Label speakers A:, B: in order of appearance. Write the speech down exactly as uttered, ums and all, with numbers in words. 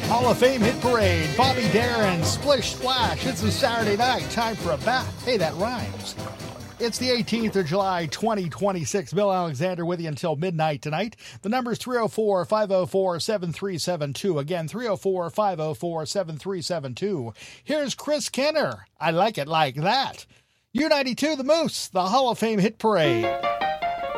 A: Hall of Fame Hit Parade, Bobby Darin, Splish Splash. It's a Saturday night, time for a bath. Hey, that rhymes. It's the eighteenth of July, twenty twenty-six. Bill Alexander with you until midnight tonight. The number's three oh four, five oh four, seven three seven two. Again, three oh four, five oh four, seven three seven two. Here's Chris Kenner. I like it like that. U ninety-two, The Moose, the Hall of Fame Hit Parade.